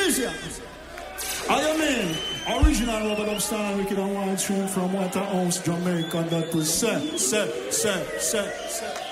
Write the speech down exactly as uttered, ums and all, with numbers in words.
Listen. I am in original Rubber Dub Star Wicked and Wild Stream from Waterhouse, Jamaica. That was set, set, set, set, set.